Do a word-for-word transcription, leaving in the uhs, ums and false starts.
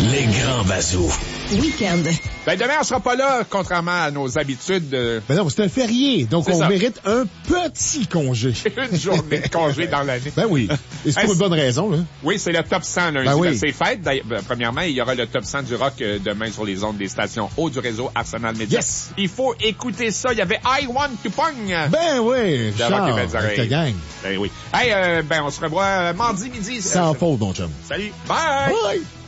Les grands bazous. Week-end. Ben, demain, on sera pas là, contrairement à nos habitudes. De... Ben non, c'est un férié, donc C'est on ça. mérite un petit congé. Une journée de congé dans l'année. Ben oui. Et c'est pour Hey, une bonne raison, là. Oui, c'est le top cent lundi. Ben oui. Ben, c'est fête. D'ailleurs, ben, premièrement, il y aura le top cent du rock euh, demain sur les ondes des stations haut du réseau Arsenal Media. Yes! Il faut écouter ça. Il y avait I Want to Pong. Ben oui, De Charles, Rock et Belles avec ta Oreilles. gang. Ben oui. Hey, euh, ben, on se revoit euh, mardi midi. Sans faute, mon chum. Salut. Bye! Bye!